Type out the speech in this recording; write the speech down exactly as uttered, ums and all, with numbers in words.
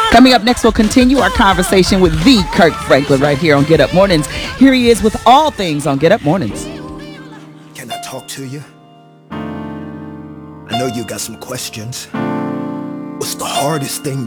Coming up next, we'll continue our conversation with the Kirk Franklin right here on Get Up Mornings. Here he is with all things on Get Up Mornings. Can I talk to you? I know you got some questions. What's the hardest thing